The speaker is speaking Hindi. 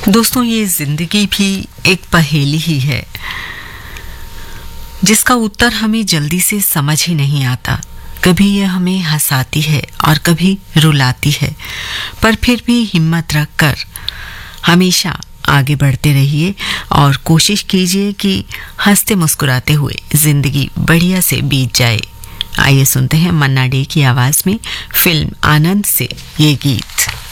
दोस्तों, ये जिंदगी भी एक पहेली ही है जिसका उत्तर हमें जल्दी से समझ ही नहीं आता। कभी यह हमें हंसाती है और कभी रुलाती है, पर फिर भी हिम्मत रखकर हमेशा आगे बढ़ते रहिए और कोशिश कीजिए कि हंसते मुस्कुराते हुए जिंदगी बढ़िया से बीत जाए। आइए सुनते हैं मन्ना डे की आवाज में फिल्म आनंद से ये गीत।